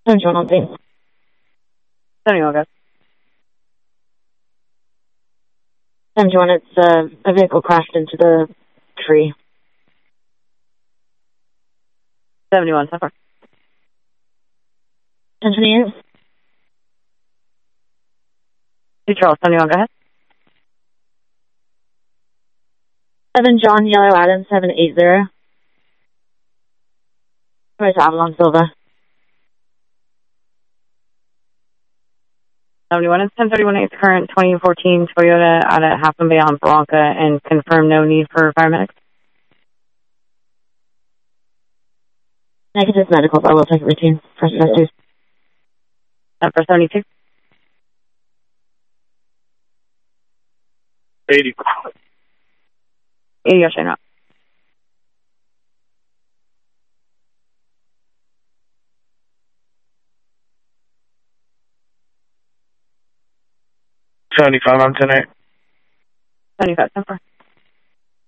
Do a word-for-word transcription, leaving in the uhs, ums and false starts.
seventy-one on scene. seventy-one, guys. seventy-one, it's uh, a vehicle crashed into the tree. seventy-one, so far. ten twenty-eight. Two Charles, seventy-one, go ahead. seven John, Yellow Adam, seven eighty. Where's Avalon Silva? seventy-one, it's ten thirty-one, it's current twenty fourteen Toyota out at Half Moon Bay on Bronca, and confirm no need for paramedics. Negative medicals, I will take a routine. First test. Uh, for seventy-two. eighty. eighty, yes, or no? seventy-five on ten eight. seventy-five, so far.